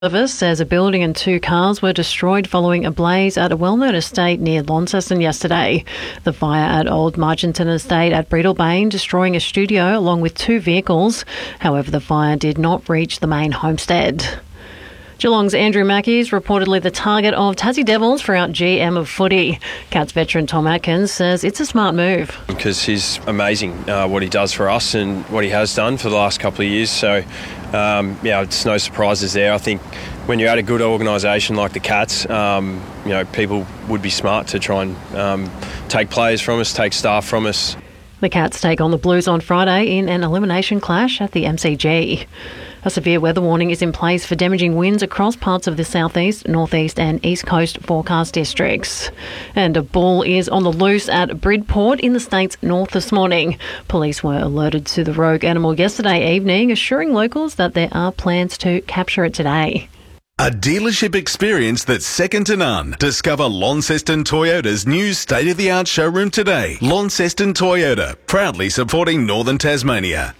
Service says a building and 2 cars were destroyed following a blaze at a well-known estate near Launceston yesterday. The fire at Old Marginton Estate at Breedalbane destroying a studio along with 2 vehicles. However, the fire did not reach the main homestead. Geelong's Andrew Mackie is reportedly the target of Tassie Devils for our GM of footy. Cats veteran Tom Atkins says it's a smart move. Because he's amazing what he does for us and what he has done for the last couple of years. So, it's no surprises there. I think when you're at a good organisation like the Cats, people would be smart to try and take players from us, take staff from us. The Cats take on the Blues on Friday in an elimination clash at the MCG. A severe weather warning is in place for damaging winds across parts of the southeast, northeast and east coast forecast districts. And a bull is on the loose at Bridport in the state's north this morning. Police were alerted to the rogue animal yesterday evening, assuring locals that there are plans to capture it today. A dealership experience that's second to none. Discover Launceston Toyota's new state-of-the-art showroom today. Launceston Toyota, proudly supporting Northern Tasmania.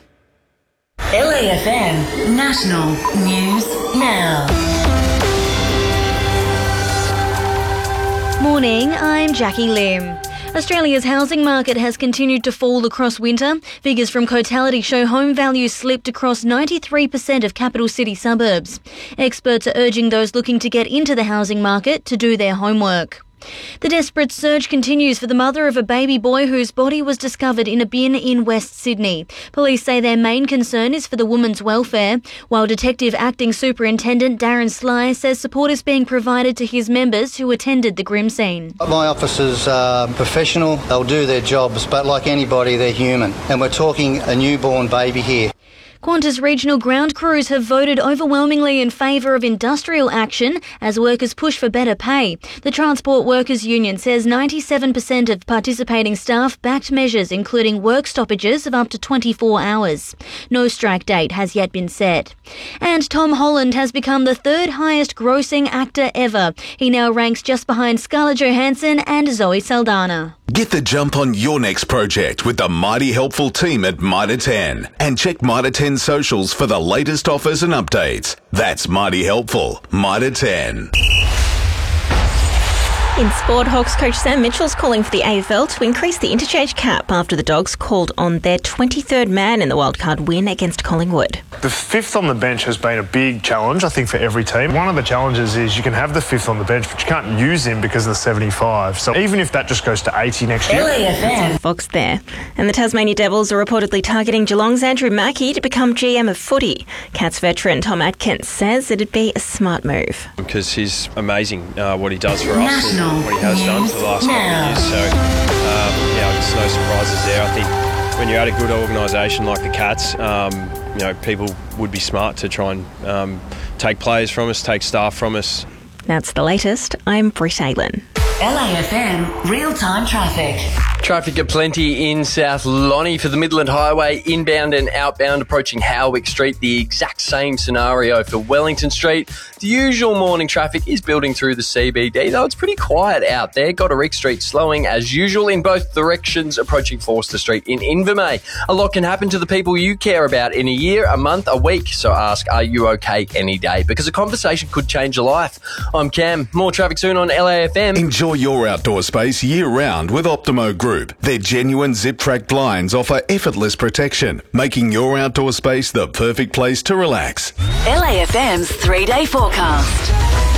LAFM National News Now. Morning, I'm Jackie Lim. Australia's housing market has continued to fall across winter. Figures from Cotality show home values slipped across 93% of capital city suburbs. Experts are urging those looking to get into the housing market to do their homework. The desperate search continues for the mother of a baby boy whose body was discovered in a bin in West Sydney. Police say their main concern is for the woman's welfare, while Detective Acting Superintendent Darren Sly says support is being provided to his members who attended the grim scene. My officers are professional, they'll do their jobs, but like anybody, they're human. And we're talking a newborn baby here. Qantas regional ground crews have voted overwhelmingly in favour of industrial action as workers push for better pay. The Transport Workers Union says 97% of participating staff backed measures including work stoppages of up to 24 hours. No strike date has yet been set. And Tom Holland has become the 3rd highest grossing actor ever. He now ranks just behind Scarlett Johansson and Zoe Saldana. Get the jump on your next project with the mighty helpful team at Mitre 10. And check Mitre 10 socials for the latest offers and updates. That's mighty helpful. Mitre 10. In sport, Hawks coach Sam Mitchell's calling for the AFL to increase the interchange cap after the Dogs called on their 23rd man in the wildcard win against Collingwood. The 5th on the bench has been a big challenge, I think, for every team. One of the challenges is you can have the 5th on the bench, but you can't use him because of the 75. So even if that just goes to 80 next year. LAFM. Fox there. And the Tasmania Devils are reportedly targeting Geelong's Andrew Mackie to become GM of footy. Cats veteran Tom Atkins says it'd be a smart move. Because he's amazing what he does for us and what he has done for the last couple of years. So, there's no surprises there. I think when you're at a good organisation like the Cats, people would be smart to try and take players from us, take staff from us. That's the latest. I'm Britt Aylen. LAFM real-time traffic. Traffic aplenty in South Lonnie for the Midland Highway, inbound and outbound approaching Howick Street. The exact same scenario for Wellington Street. The usual morning traffic is building through the CBD, though it's pretty quiet out there. Goddard Street slowing as usual in both directions, approaching Forster Street in Invermay. A lot can happen to the people you care about in a year, a month, a week. So ask, are you okay any day? Because a conversation could change your life. I'm Cam. More traffic soon on LAFM. Enjoy your outdoor space year-round with Optimo Group. Their genuine zip-track blinds offer effortless protection, making your outdoor space the perfect place to relax. LAFM's 3-day forecast.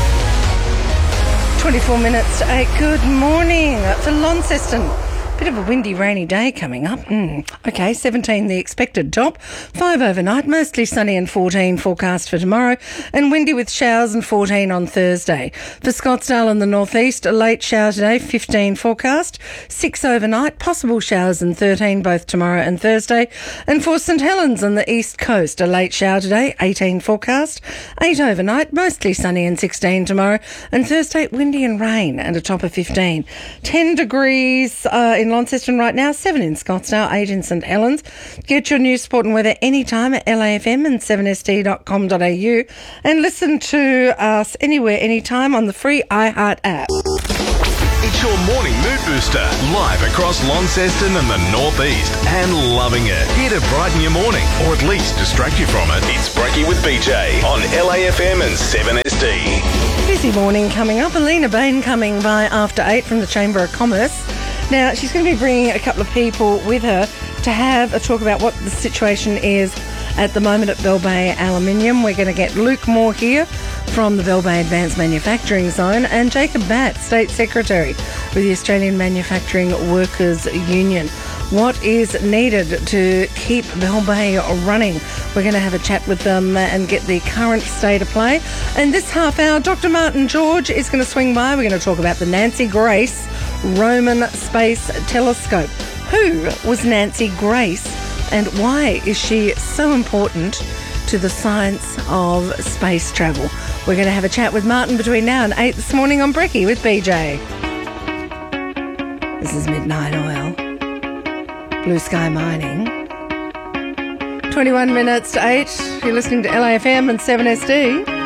24 minutes to 8. Good morning to Launceston. Bit of a windy, rainy day coming up. Okay, 17 the expected top. 5 overnight, mostly sunny and 14 forecast for tomorrow. And windy with showers and 14 on Thursday. For Scottsdale and the northeast, a late shower today, 15 forecast. 6 overnight, possible showers and 13 both tomorrow and Thursday. And for St Helens on the east coast, a late shower today, 18 forecast. 8 overnight, mostly sunny and 16 tomorrow. And Thursday, windy and rain and a top of 15. 10 degrees in Launceston right now, 7 in Scottsdale, 8 in St Helens. Get your news, sport and weather anytime at LAFM and 7sd.com.au and listen to us anywhere, anytime on the free iHeart app. It's your morning mood booster. Live across Launceston and the Northeast. And loving it. Here to brighten your morning, or at least distract you from it. It's Brekkie with BJ on LAFM and 7SD. Busy morning coming up. Alina Bain coming by after 8 from the Chamber of Commerce. Now, she's going to be bringing a couple of people with her to have a talk about what the situation is at the moment at Bell Bay Aluminium. We're going to get Luke Moore here from the Bell Bay Advanced Manufacturing Zone and Jacob Batt, State Secretary with the Australian Manufacturing Workers Union. What is needed to keep Bell Bay running? We're going to have a chat with them and get the current state of play. And this half hour, Dr. Martin George is going to swing by. We're going to talk about the Nancy Grace Roman Space Telescope. Who was Nancy Grace and why is she so important to the science of space travel? We're going to have a chat with Martin between now and 8 this morning on Brekkie with BJ. This is Midnight Oil. Blue Sky Mining. 21 minutes to 8. You're listening to LAFM and 7SD.